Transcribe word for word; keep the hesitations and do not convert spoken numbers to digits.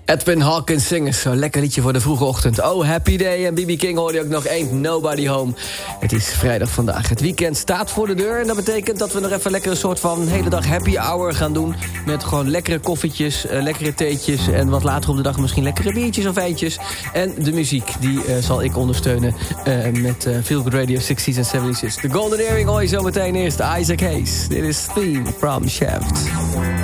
Edwin Hawkins Singers, zo'n lekker liedje voor de vroege ochtend. Oh, happy day. En B B King hoorde je ook nog Ain't Nobody Home. Het is vrijdag vandaag. Het weekend staat voor de deur. En dat betekent dat we nog even lekker een soort van hele dag happy hour gaan doen. Met gewoon lekkere koffietjes, uh, lekkere theetjes. En wat later op de dag misschien lekkere biertjes of wijntjes. En de muziek, die uh, zal ik ondersteunen uh, met uh, Feel Good Radio zestig's en zeventig's. De Golden Earring hoor je zo meteen eerst. Isaac Hayes. Dit is Theme from Shaft.